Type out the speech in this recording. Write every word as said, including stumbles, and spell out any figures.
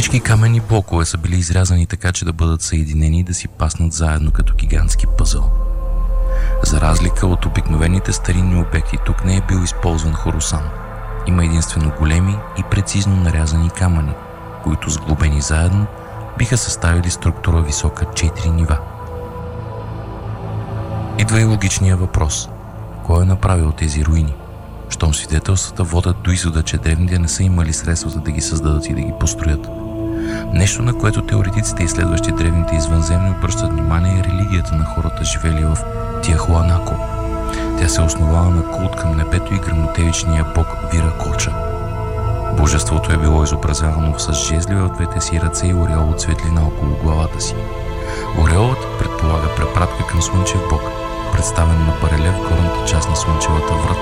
Всички каменни блокове са били изрязани така, че да бъдат съединени и да си паснат заедно като гигантски пъзъл. За разлика от обикновените старинни обекти, тук не е бил използван хорусан. Има единствено големи и прецизно нарязани камъни, които сглобени заедно биха съставили структура висока четири нива. Идва и логичния въпрос: кой е направил тези руини? Щом свидетелствата водят до извода, че древните не са имали средствата да ги създадат и да ги построят. Нещо, на което теоретиците и следващи древните извънземни обръщат внимание, е религията на хората, живели в Тиахуанако. Тя се основава на култ към небето и гръмотевичния бог Виракоча. Божеството е било изобразявано с жезли в двете си ръце и ореол от светлина около главата си. Ореолът предполага препратка към слънчев бог, представен на барелев в горната част на слънчевата врата.